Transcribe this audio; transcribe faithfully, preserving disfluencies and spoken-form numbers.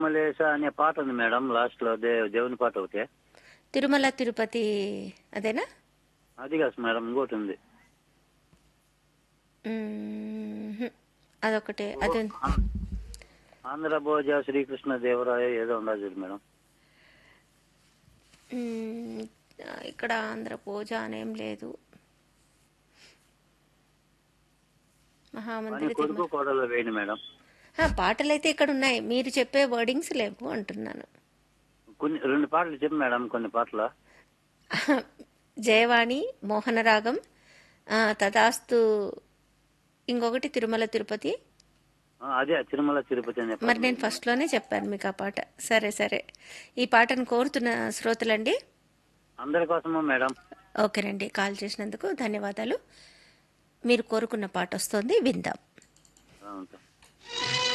మలేస అనే పాట ఉంది మేడం లాస్ట్ లో దే దేవుని పాట ఒకటి. తిరుమల తిరుపతి అదేనా? అది కాదు మేడం, ఇంకోటి ఉంది. మ్మ్. అదొకటే ఓ, అది. ఆం- ఆంధ్ర భోజ శ్రీకృష్ణ దేవరాయ ఏదో ఉండదు చూడు మేడం. మ్మ్. ఇక్కడ ఆంధ్ర పూజ అనేం లేదు. కానీ మహామంత్రి కొడుకు తిరుమల. కోడలు వేయండి మేడం. ఆ, పాటలైతే ఇక్కడ ఉన్నాయి, మీరు చెప్పే వర్డింగ్స్ లేవు అంటున్నాను. కొన్ని రెండు పాటలు చెప్పు మేడం, కొన్ని పాటలు. జయవాణి, మోహనరాగం, ఆ, తదాస్తు, ఇంకొకటి తిరుమల తిరుపతి. ఆ, అదే తిరుమల తిరుపతి అనే పాట మరి ఉంది నేను మేడం. ఫస్ట్లోనే చెప్పాను మీకు ఆ పాట. సరే సరే, ఈ పాటను కోరుతున్న శ్రోతలండి. అందరి కోసమా మేడం? ఓకేనండి, కాల్ చేసినందుకు ధన్యవాదాలు. మీరు కోరుకున్న పాట వస్తుంది, విందాం. ఆ, ఉంటా.